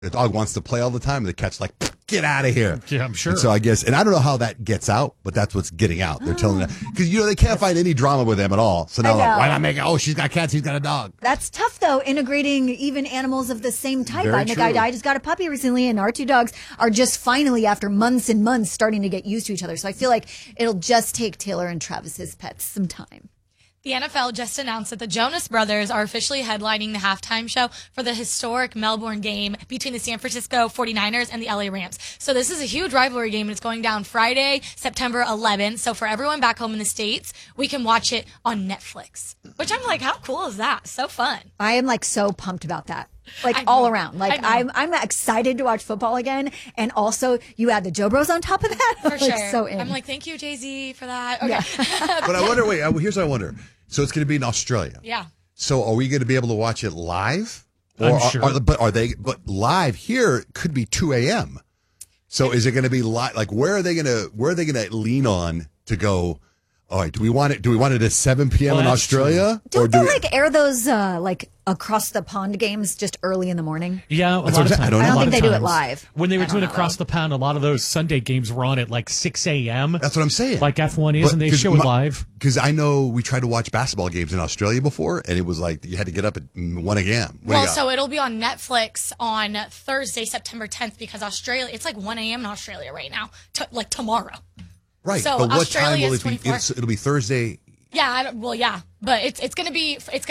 The dog wants to play all the time, and the cat's like, get out of here. Yeah, I'm sure. And so I guess, and I don't know how that gets out, but that's what's getting out. They're telling them, because, they can't find any drama with them at all. So now, like, why not make it, she's got cats, he's got a dog. That's tough, though, integrating even animals of the same type. Very true. I just got a puppy recently, and our two dogs are just finally, after months and months, starting to get used to each other. So I feel like it'll just take Taylor and Travis's pets some time. The NFL just announced that the Jonas Brothers are officially headlining the halftime show for the historic Melbourne game between the San Francisco 49ers and the LA Rams. So this is a huge rivalry game, and it's going down Friday, September 11th. So for everyone back home in the States, we can watch it on Netflix, which I'm like, how cool is that? So fun. I am so pumped about that. All around. I'm excited to watch football again. And also, you add the Joe Bros on top of that. For sure. So in. I'm like, thank you, Jay-Z, for that. Okay. Yeah. But I wonder, here's what I wonder. So it's going to be in Australia. Yeah. So are we going to be able to watch it live? I'm sure. But live here could be 2 a.m. So is it going to be live? Like, where are they going to lean on to go? All right, do we want it at 7 p.m. in Australia? Don't they air those across the pond games just early in the morning? Yeah, a That's lot what of I'm saying. times. I don't think they do it live. When they were doing across the pond, a lot of those Sunday games were on at 6 a.m. That's what I'm saying. Like F1 is, and they show it live. Because I know we tried to watch basketball games in Australia before, and it was like you had to get up at 1 a.m. Well, so it'll be on Netflix on Thursday, September 10th, because Australia, it's 1 a.m. in Australia right now, tomorrow. Right, So but what Australia time will is it be? 24. It'll be Thursday. Yeah, but it's going to be